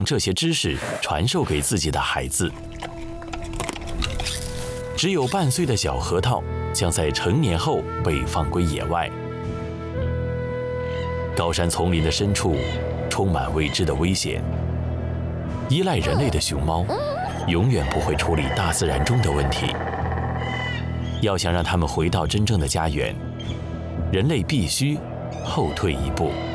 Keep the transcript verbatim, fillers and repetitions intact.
这些知识传授给自己的孩子。只有半岁的小核桃将在成年后被放归野外。高山丛林的深处充满未知的危险，依赖人类的熊猫永远不会处理大自然中的问题。要想让它们回到真正的家园，人类必须后退一步。